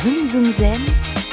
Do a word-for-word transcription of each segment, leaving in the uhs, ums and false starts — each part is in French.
Zoom Zoom Zen,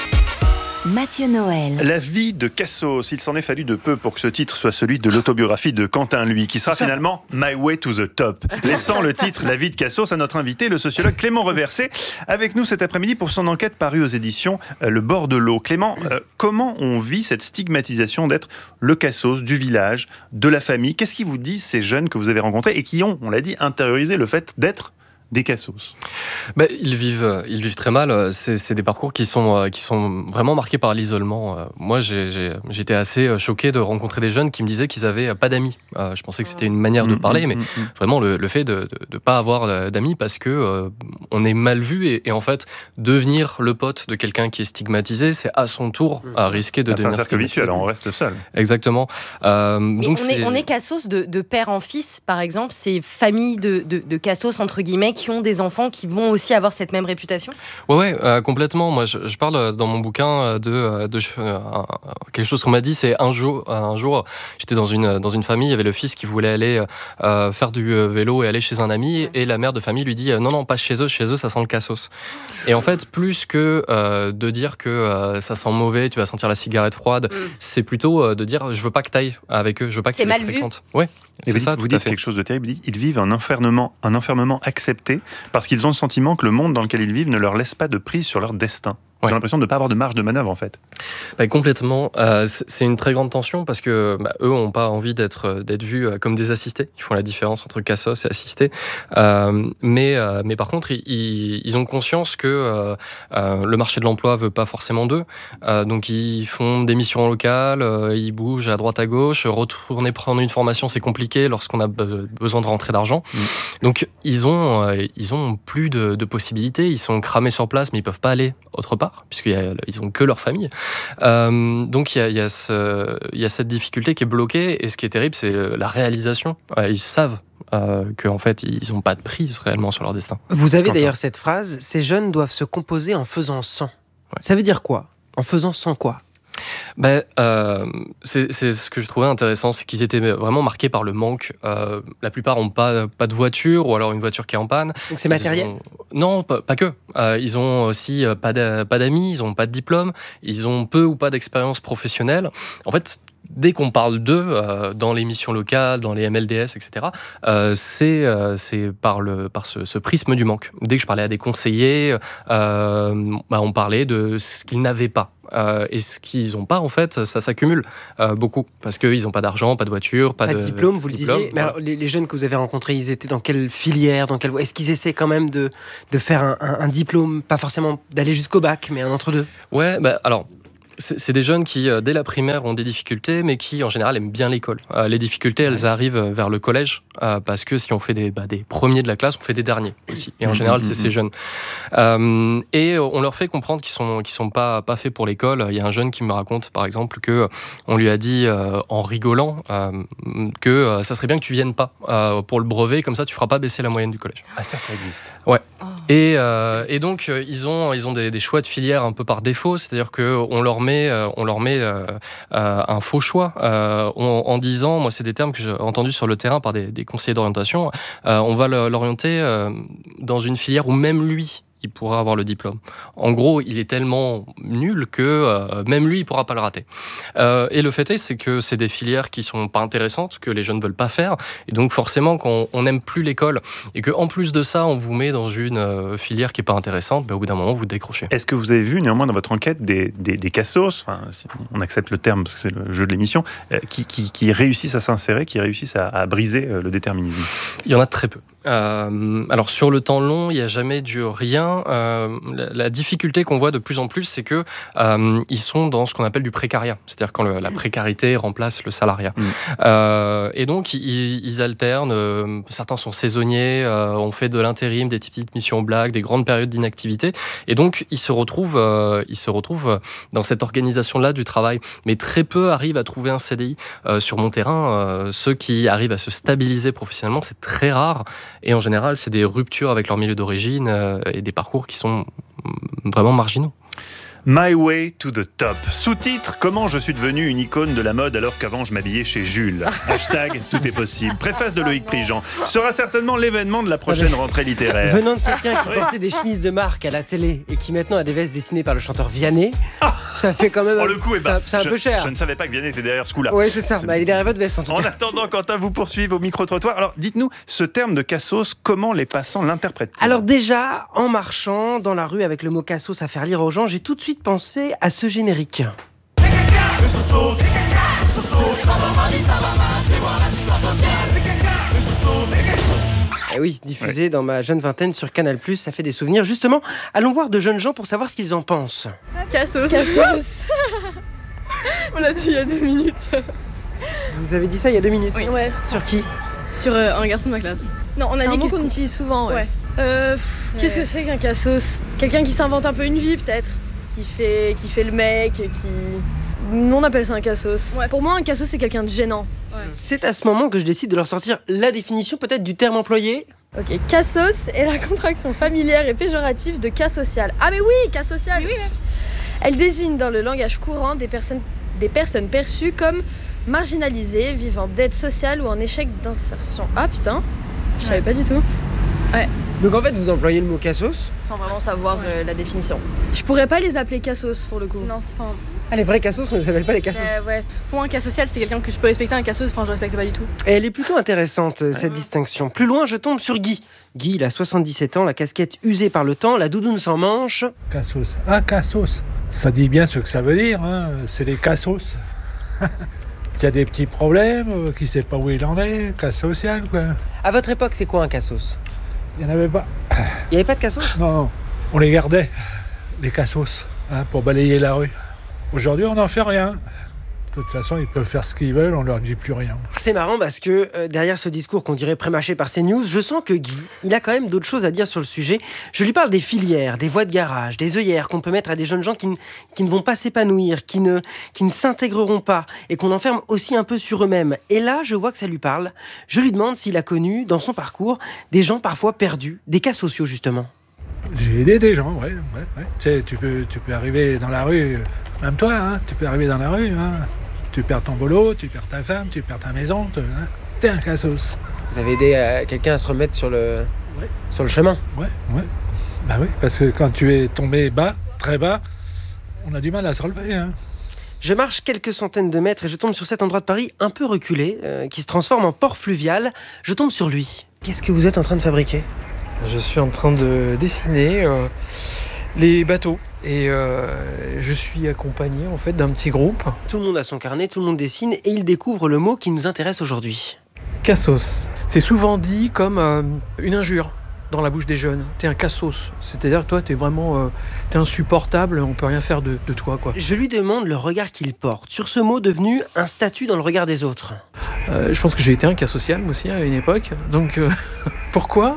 Mathieu Noël. La vie de Cassos, il s'en est fallu de peu pour que ce titre soit celui de l'autobiographie de Quentin Lui, qui sera finalement My Way to the Top. Laissant le titre La vie de Cassos à notre invité, le sociologue Clément Reversé, avec nous cet après-midi pour son enquête parue aux éditions Le Bord de l'eau. Clément, euh, comment on vit cette stigmatisation d'être le Cassos du village, de la famille? Qu'est-ce qui vous disent ces jeunes que vous avez rencontrés et qui ont, on l'a dit, intériorisé le fait d'être des Cassos? Bah, ils vivent, ils vivent très mal. C'est, c'est des parcours qui sont, qui sont vraiment marqués par l'isolement. Moi, j'ai, j'ai, j'étais assez choqué de rencontrer des jeunes qui me disaient qu'ils n'avaient pas d'amis. Je pensais que c'était une manière de parler, mais vraiment le, le fait de ne pas avoir d'amis parce que euh, on est mal vu et, et en fait devenir le pote de quelqu'un qui est stigmatisé, c'est à son tour à risquer de ah, devenir c'est un cercle vicieux, alors on reste seul. Exactement. Euh, mais donc on, c'est... est, on est Cassos de, de père en fils, par exemple. C'est famille de, de, de Cassos entre guillemets qui ont des enfants qui vont aussi avoir cette même réputation. Ouais, ouais, euh, complètement. Moi, je, je parle dans mon bouquin de, de euh, quelque chose qu'on m'a dit. C'est un jour, un jour, j'étais dans une dans une famille. Il y avait le fils qui voulait aller euh, faire du vélo et aller chez un ami, et la mère de famille lui dit euh, non, non, pas chez eux. Chez eux, ça sent le Cassos. Et en fait, plus que euh, de dire que euh, ça sent mauvais, tu vas sentir la cigarette froide, mm. c'est plutôt euh, de dire je veux pas que t'ailles avec eux, je veux pas que c'est tu mal les vu. fréquentes. Ouais. Et vous ça, dites, vous dites quelque chose de terrible, ils vivent un enfermement, un enfermement accepté parce qu'ils ont le sentiment que le monde dans lequel ils vivent ne leur laisse pas de prise sur leur destin. J'ai ouais. l'impression de ne pas avoir de marge de manœuvre en fait. Bah, complètement. Euh, c'est une très grande tension parce que bah, eux n'ont pas envie d'être, d'être vus comme des assistés. Ils font la différence entre Cassos et assistés. Euh, mais, euh, mais par contre, ils, ils ont conscience que euh, euh, le marché de l'emploi ne veut pas forcément d'eux. Euh, donc ils font des missions locales, euh, ils bougent à droite à gauche. Retourner prendre une formation, c'est compliqué lorsqu'on a besoin de rentrer d'argent. Mmh. Donc ils ont, euh, ils ont plus de, de possibilités. Ils sont cramés sur place, mais ils ne peuvent pas aller autre part, puisqu'ils n'ont que leur famille. Euh, donc il y a, y, a ce, y a cette difficulté qui est bloquée, et ce qui est terrible, c'est la réalisation. Euh, ils savent euh, qu'en fait, ils n'ont pas de prise réellement sur leur destin. Vous avez d'ailleurs cette phrase, ces jeunes doivent se composer en faisant sans. Ouais. Ça veut dire quoi? En faisant sans quoi? Ben, euh, c'est, c'est ce que je trouvais intéressant, c'est qu'ils étaient vraiment marqués par le manque. Euh, la plupart n'ont pas, pas de voiture, ou alors une voiture qui est en panne. Donc c'est matériel? ont... Non, pas, pas que. Euh, ils ont aussi pas, d'a, pas d'amis, ils n'ont pas de diplôme, ils ont peu ou pas d'expérience professionnelle. En fait, dès qu'on parle d'eux, euh, dans les missions locales, dans les M L D S, et cetera, euh, c'est, euh, c'est par, le, par ce, ce prisme du manque. Dès que je parlais à des conseillers, euh, bah, on parlait de ce qu'ils n'avaient pas. Euh, et ce qu'ils n'ont pas, en fait, ça s'accumule euh, beaucoup. Parce qu'ils n'ont pas d'argent, pas de voiture, pas, pas de, de diplôme, vous diplôme, le disiez. Mais alors, les, les jeunes que vous avez rencontrés, ils étaient dans quelle filière, dans quelle... Est-ce qu'ils essaient quand même de, de faire un, un, un diplôme, pas forcément d'aller jusqu'au bac, mais un entre-deux? Ouais, bah, alors... C'est, c'est des jeunes qui, dès la primaire, ont des difficultés, mais qui, en général, aiment bien l'école. Euh, les difficultés, elles arrivent vers le collège, euh, parce que si on fait des, bah, des premiers de la classe, on fait des derniers aussi. Et en général, c'est ces jeunes. Euh, et on leur fait comprendre qu'ils sont, qu'ils sont pas, pas faits pour l'école. Il y a un jeune qui me raconte, par exemple, qu'on lui a dit, euh, en rigolant, euh, que euh, ça serait bien que tu viennes pas euh, pour le brevet, comme ça, tu feras pas baisser la moyenne du collège. Ah, ça, ça existe. Ouais. Oh. Et, euh, et donc, ils ont, ils ont des, des choix de filière un peu par défaut, c'est-à-dire qu'on leur met on leur met euh, euh, un faux choix euh, en, en disant, moi c'est des termes que j'ai entendus sur le terrain par des, des conseillers d'orientation, euh, on va l'orienter euh, dans une filière où même lui il pourra avoir le diplôme. En gros, il est tellement nul que euh, même lui, il ne pourra pas le rater. Euh, et le fait est, c'est que c'est des filières qui ne sont pas intéressantes, que les jeunes ne veulent pas faire. Et donc, forcément, quand on n'aime plus l'école et qu'en plus de ça, on vous met dans une euh, filière qui n'est pas intéressante, ben, au bout d'un moment, vous décrochez. Est-ce que vous avez vu, néanmoins, dans votre enquête, des, des, des Cassos, enfin, si on accepte le terme parce que c'est le jeu de l'émission, euh, qui, qui, qui réussissent à s'insérer, qui réussissent à, à briser euh, le déterminisme? Il y en a très peu. Euh, alors sur le temps long, il n'y a jamais du rien. Euh, la, la difficulté qu'on voit de plus en plus, c'est que euh, ils sont dans ce qu'on appelle du précariat, c'est-à-dire quand le, la précarité remplace le salariat. Mmh. Euh, et donc ils, ils alternent. Euh, certains sont saisonniers, euh, on fait de l'intérim, des petites missions blagues, des grandes périodes d'inactivité. Et donc ils se retrouvent, euh, ils se retrouvent dans cette organisation-là du travail. Mais très peu arrivent à trouver un C D I. Euh, sur mon terrain, euh, ceux qui arrivent à se stabiliser professionnellement, c'est très rare. Et en général, c'est des ruptures avec leur milieu d'origine euh, et des parcours qui sont vraiment marginaux. My Way to the Top. Sous-titre, comment je suis devenu une icône de la mode alors qu'avant je m'habillais chez Jules. Hashtag tout est possible. Préface de Loïc Prigent. Sera certainement l'événement de la prochaine rentrée littéraire. Venant de quelqu'un qui portait des chemises de marque à la télé et qui maintenant a des vestes dessinées par le chanteur Vianney, ça fait quand même Oh, le coup est c'est un, bas. c'est un je, peu cher. Je ne savais pas que Vianney était derrière ce coup-là. Oui, c'est ça. Bah, il est derrière votre veste en tout En cas. attendant, Quentin vous poursuive au micro-trottoir. Alors, dites-nous, ce terme de cassos, comment les passants l'interprètent-ils ? Alors déjà, en marchant dans la rue avec le mot cassos à faire lire aux gens, j'ai tout de suite pensé à ce générique. Eh oui, diffusé ouais. dans ma jeune vingtaine sur Canal plus, ça fait des souvenirs. Justement, allons voir de jeunes gens pour savoir ce qu'ils en pensent. Cassos. Cassos. On l'a dit il y a deux minutes. Vous avez dit ça il y a deux minutes ? Oui. Ouais. Sur qui ? Sur euh, un garçon de ma classe. Non, on a c'est dit un mot qu'on utilise souvent. Ouais. ouais. Euh, pff, ouais. Qu'est-ce que c'est qu'un cassos ? Quelqu'un qui s'invente un peu une vie peut-être, qui fait, qui fait le mec, qui... Nous on appelle ça un cassos. Ouais. Pour moi un cassos c'est quelqu'un de gênant. Ouais. C'est à ce moment que je décide de leur sortir la définition peut-être du terme employé. Ok, cassos est la contraction familière et péjorative de cas social. Ah mais oui, cas social. Oui, oui. Elle désigne dans le langage courant des personnes, des personnes perçues comme marginalisées, vivant d'aide sociale ou en échec d'insertion. Ah putain, je savais ouais. pas du tout. Ouais. Donc en fait vous employez le mot cassos sans vraiment savoir ouais. euh, la définition. Je pourrais pas les appeler cassos pour le coup. Non, c'est pas... Ah, les vrais cassos, on ne les appelle pas les cassos. Euh, ouais. Pour moi, un cas social, c'est quelqu'un que je peux respecter. Un cassos, enfin, je respecte pas du tout. Et elle est plutôt intéressante, ouais. cette distinction. Plus loin, je tombe sur Guy. Guy, il a soixante-dix-sept ans, la casquette usée par le temps, la doudoune sans manche. Cassos. Ah, cassos. Ça dit bien ce que ça veut dire, hein. C'est les cassos. Il y a des petits problèmes, euh, qui ne sait pas où il en est, cas social, quoi. À votre époque, c'est quoi un cassos ? Il n'y en avait pas. Il n'y avait pas de cassos ? Non, non. On les gardait, les cassos, hein, pour balayer la rue. Aujourd'hui, on n'en fait rien. De toute façon, ils peuvent faire ce qu'ils veulent, on leur dit plus rien. C'est marrant parce que euh, derrière ce discours qu'on dirait prémâché par CNews, je sens que Guy, il a quand même d'autres choses à dire sur le sujet. Je lui parle des filières, des voies de garage, des œillères qu'on peut mettre à des jeunes gens qui, n- qui ne vont pas s'épanouir, qui ne, qui ne s'intégreront pas et qu'on enferme aussi un peu sur eux-mêmes. Et là, je vois que ça lui parle. Je lui demande s'il a connu, dans son parcours, des gens parfois perdus, des cas sociaux justement. J'ai aidé des gens, ouais. ouais, ouais. Tu sais, tu peux, tu peux arriver dans la rue, même toi, hein, tu peux arriver dans la rue, hein, tu perds ton boulot, tu perds ta femme, tu perds ta maison, tu, hein, t'es un cassos. Vous avez aidé euh, quelqu'un à se remettre sur le, ouais. sur le chemin ? Ouais, ouais. Bah oui, parce que quand tu es tombé bas, très bas, on a du mal à se relever, hein. Je marche quelques centaines de mètres et je tombe sur cet endroit de Paris un peu reculé, euh, qui se transforme en port fluvial. Je tombe sur lui. Qu'est-ce que vous êtes en train de fabriquer ? Je suis en train de dessiner euh, les bateaux et euh, je suis accompagné en fait d'un petit groupe. Tout le monde a son carnet, tout le monde dessine et il découvre le mot qui nous intéresse aujourd'hui. Cassos. C'est souvent dit comme euh, une injure dans la bouche des jeunes. T'es un cassos. C'est-à-dire que toi, t'es vraiment euh, t'es insupportable, on peut rien faire de, de toi, quoi. Je lui demande le regard qu'il porte sur ce mot devenu un statut dans le regard des autres. Euh, je pense que j'ai été un cas social, moi aussi, à une époque. Donc, euh, pourquoi ?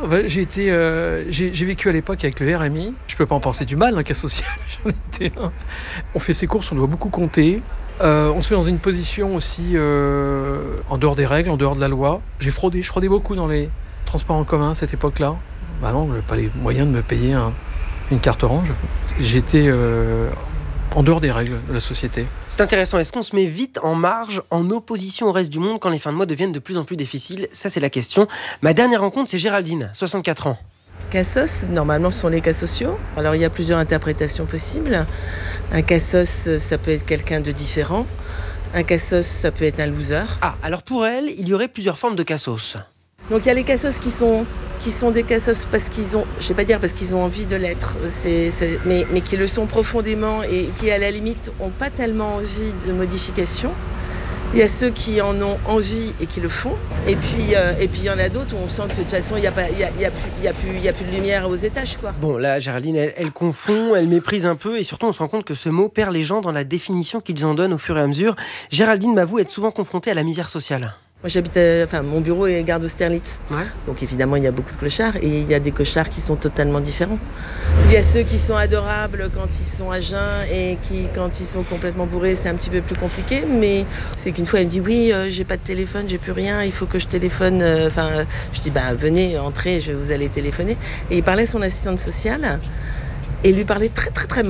bah, j'ai, été, euh, j'ai, j'ai vécu à l'époque avec le R M I. Je peux pas en penser du mal, un cas social. J'en étais un. On fait ses courses, on doit beaucoup compter. Euh, on se met dans une position aussi euh, en dehors des règles, en dehors de la loi. J'ai fraudé, je fraudais beaucoup dans les transports en commun à cette époque-là. Bah non, j'avais pas les moyens de me payer un, une carte orange. J'étais euh, en dehors des règles de la société. C'est intéressant. Est-ce qu'on se met vite en marge, en opposition au reste du monde quand les fins de mois deviennent de plus en plus difficiles ? Ça, c'est la question. Ma dernière rencontre, c'est Géraldine, soixante-quatre ans. Cassos, normalement, ce sont les cas sociaux. Alors, il y a plusieurs interprétations possibles. Un cassos, ça peut être quelqu'un de différent. Un cassos, ça peut être un loser. Ah, alors pour elle, il y aurait plusieurs formes de cassos. Donc, il y a les cassos qui sont... qui sont des cassos parce qu'ils ont, je vais pas dire parce qu'ils ont envie de l'être, c'est, c'est, mais, mais qui le sont profondément et qui à la limite ont pas tellement envie de modification. Il y a ceux qui en ont envie et qui le font, et puis euh, et puis il y en a d'autres où on sent que de toute façon il y a pas, il y a, il y a plus, il y a plus, il y a plus de lumière aux étages, quoi. Bon, là, Géraldine, elle, elle confond, elle méprise un peu, et surtout on se rend compte que ce mot perd les gens dans la définition qu'ils en donnent au fur et à mesure. Géraldine m'avoue être souvent confrontée à la misère sociale. Moi, j'habite, à, enfin, mon bureau est gare d'Austerlitz. Ouais. Donc, évidemment, il y a beaucoup de clochards et il y a des clochards qui sont totalement différents. Il y a ceux qui sont adorables quand ils sont à jeun et qui, quand ils sont complètement bourrés, c'est un petit peu plus compliqué. Mais c'est qu'une fois, elle me dit oui, euh, j'ai pas de téléphone, j'ai plus rien, il faut que je téléphone. Enfin, euh, je dis bah venez, entrez, je vais vous aller téléphoner. Et il parlait à son assistante sociale et il lui parlait très très très mal.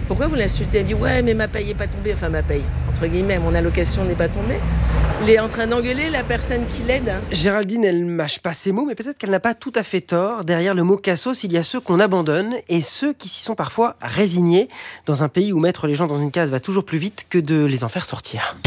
pourquoi vous l'insultez ? Elle me dit, ouais, mais ma paye n'est pas tombée. Enfin, ma paye, entre guillemets, mon allocation n'est pas tombée. Il est en train d'engueuler la personne qui l'aide. Géraldine, elle mâche pas ses mots, mais peut-être qu'elle n'a pas tout à fait tort. Derrière le mot cassos, il y a ceux qu'on abandonne et ceux qui s'y sont parfois résignés. Dans un pays où mettre les gens dans une case va toujours plus vite que de les en faire sortir.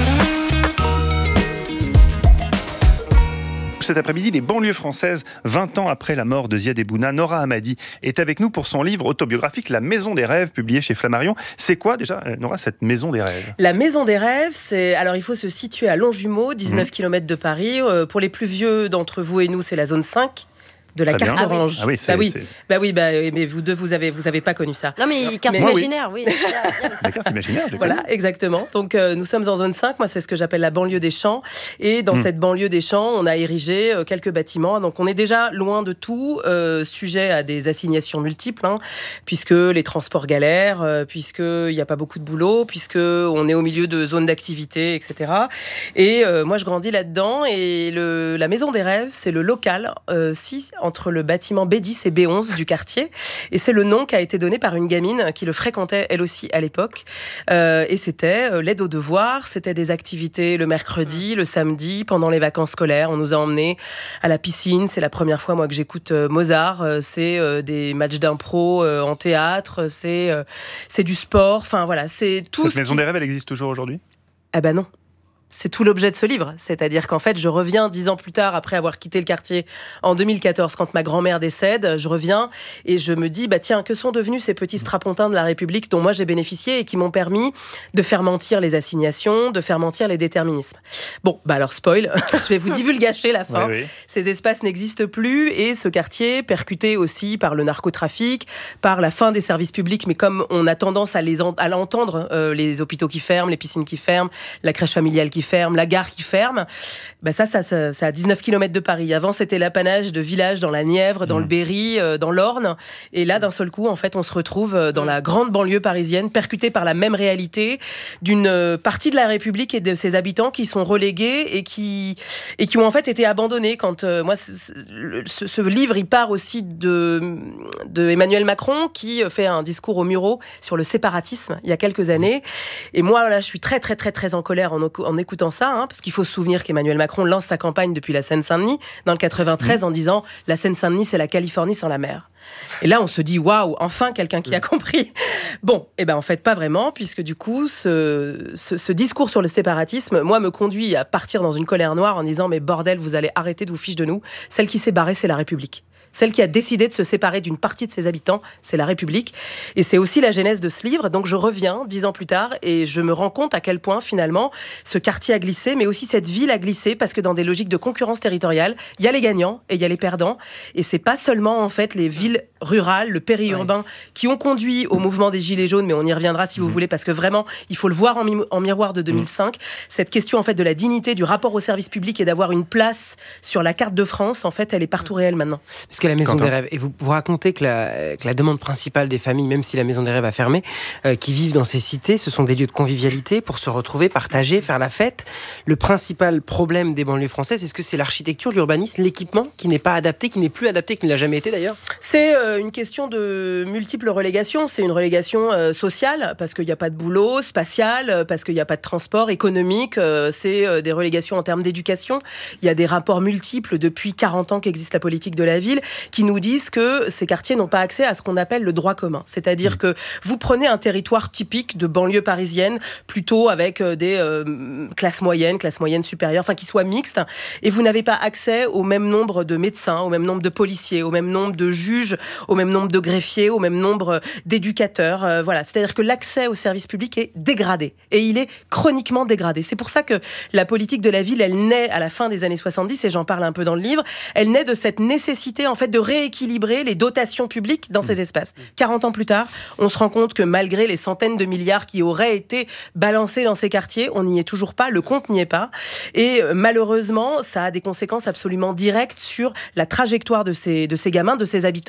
Cet après-midi, les banlieues françaises, vingt ans après la mort de Ziad Ebouna, Nora Hamadi est avec nous pour son livre autobiographique La Maison des Rêves, publié chez Flammarion. C'est quoi déjà, Nora, cette Maison des Rêves ? La Maison des Rêves, c'est... Alors il faut se situer à Longjumeau, dix-neuf mmh. kilomètres de Paris. Euh, pour les plus vieux d'entre vous et nous, c'est la zone cinq. De la Très carte bien. orange. Ah oui, c'est, bah oui, c'est... bah oui, bah mais vous deux, vous avez, vous avez pas connu ça. Non mais carte mais, imaginaire, oui. oui. La carte imaginaire. Voilà, connu. Exactement. Donc euh, nous sommes en zone cinq. Moi, c'est ce que j'appelle la banlieue des Champs. Et dans mmh. cette banlieue des Champs, on a érigé euh, quelques bâtiments. Donc on est déjà loin de tout, euh, sujet à des assignations multiples, hein, puisque les transports galèrent, euh, puisque il y a pas beaucoup de boulot, puisque on est au milieu de zones d'activité, et cetera. Et euh, moi, je grandis là-dedans. Et le, la Maison des Rêves, c'est le local euh, six entre le bâtiment B dix et B onze du quartier. Et c'est le nom qui a été donné par une gamine qui le fréquentait elle aussi à l'époque. Euh, et c'était euh, l'aide aux devoirs, c'était des activités le mercredi, le samedi, pendant les vacances scolaires. On nous a emmenés à la piscine. C'est la première fois, moi, que j'écoute euh, Mozart. Euh, c'est euh, des matchs d'impro euh, en théâtre. C'est, euh, c'est du sport. Enfin, voilà, c'est tout. Cette ce Maison qui... des Rêves, elle existe toujours aujourd'hui ? Ah ben non. C'est tout l'objet de ce livre. C'est-à-dire qu'en fait, je reviens dix ans plus tard, après avoir quitté le quartier en deux mille quatorze, quand ma grand-mère décède, je reviens et je me dis, bah tiens, que sont devenus ces petits strapontins de la République dont moi j'ai bénéficié et qui m'ont permis de faire mentir les assignations, de faire mentir les déterminismes. Bon, bah alors spoil, je vais vous divulgacher la fin. Oui, oui. Ces espaces n'existent plus et ce quartier, percuté aussi par le narcotrafic, par la fin des services publics, mais comme on a tendance à, les en- à l'entendre, euh, les hôpitaux qui ferment, les piscines qui ferment, la crèche familiale qui ferme, la gare qui ferme, bah ça, ça, ça, ça à dix-neuf kilomètres de Paris. Avant, c'était l'apanage de villages dans la Nièvre, dans mmh. le Berry, euh, dans l'Orne. Et là, d'un seul coup, en fait, on se retrouve dans la grande banlieue parisienne, percutée par la même réalité d'une partie de la République et de ses habitants qui sont relégués et qui, et qui ont en fait été abandonnés. Quand, euh, moi, ce, ce livre, il part aussi de, de Emmanuel Macron, qui fait un discours au Murau sur le séparatisme il y a quelques années. Et moi, là, je suis très, très, très, très en colère en, en écoutant ça, hein, parce qu'il faut se souvenir qu'Emmanuel Macron lance sa campagne depuis la Seine-Saint-Denis, dans le quatre-vingt-treize, mmh. en disant « La Seine-Saint-Denis, c'est la Californie sans la mer ». Et là, on se dit, waouh, enfin quelqu'un qui a compris. Bon, et ben en fait, pas vraiment, puisque du coup, ce, ce, ce discours sur le séparatisme, moi, me conduit à partir dans une colère noire en disant, mais bordel, vous allez arrêter de vous ficher de nous. Celle qui s'est barrée, c'est la République. Celle qui a décidé de se séparer d'une partie de ses habitants, c'est la République. Et c'est aussi la genèse de ce livre. Donc je reviens dix ans plus tard et je me rends compte à quel point, finalement, ce quartier a glissé, mais aussi cette ville a glissé, parce que dans des logiques de concurrence territoriale, il y a les gagnants et il y a les perdants. Et c'est pas seulement, en fait, les villes rurales, le périurbain, ouais. qui ont conduit au mouvement des Gilets jaunes, mais on y reviendra si vous mmh. voulez, parce que vraiment, il faut le voir en, mi- en miroir de deux mille cinq. Mmh. Cette question, en fait, de la dignité, du rapport au service public et d'avoir une place sur la carte de France, en fait, elle est partout réelle maintenant. Parce que la Maison Quentin. des Rêves, et vous, vous racontez que la, que la demande principale des familles, même si la Maison des Rêves a fermé, euh, qui vivent dans ces cités, ce sont des lieux de convivialité pour se retrouver, partager, faire la fête. Le principal problème des banlieues françaises, est-ce que c'est l'architecture, l'urbanisme, l'équipement qui n'est pas adapté, qui n'est plus adapté, qui ne l'a jamais été d'ailleurs ? C'est euh, une question de multiples relégations. C'est une relégation euh, sociale, parce qu'il n'y a pas de boulot, spatial, parce qu'il n'y a pas de transport, économique. Euh, c'est euh, des relégations en termes d'éducation. Il y a des rapports multiples depuis quarante ans qu'existe la politique de la ville, qui nous disent que ces quartiers n'ont pas accès à ce qu'on appelle le droit commun. C'est-à-dire mmh. que vous prenez un territoire typique de banlieue parisienne, plutôt avec des euh, classes moyennes, classes moyennes supérieures, enfin qui soient mixtes, et vous n'avez pas accès au même nombre de médecins, au même nombre de policiers, au même nombre de juges, au même nombre de greffiers, au même nombre d'éducateurs. Euh, voilà. C'est-à-dire que l'accès au service public est dégradé, et il est chroniquement dégradé. C'est pour ça que la politique de la ville, elle naît à la fin des années soixante-dix, et j'en parle un peu dans le livre, elle naît de cette nécessité, en fait, de rééquilibrer les dotations publiques dans ces espaces. quarante ans plus tard, on se rend compte que malgré les centaines de milliards qui auraient été balancés dans ces quartiers, on n'y est toujours pas, le compte n'y est pas. Et malheureusement, ça a des conséquences absolument directes sur la trajectoire de ces, de ces gamins, de ces habitants.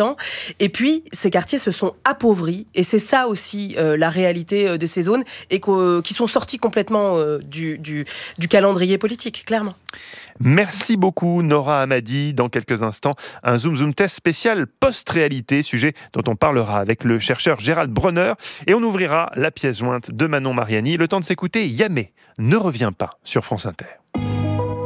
Et puis, ces quartiers se sont appauvris, et c'est ça aussi euh, la réalité euh, de ces zones, et euh, qui sont sortis complètement euh, du, du, du calendrier politique, clairement. Merci beaucoup Nora Hamadi. Dans quelques instants, un Zoom Zoom test spécial post-réalité, sujet dont on parlera avec le chercheur Gérald Bronner, et on ouvrira la pièce jointe de Manon Mariani. Le temps de s'écouter Yamé ne revient pas sur France Inter.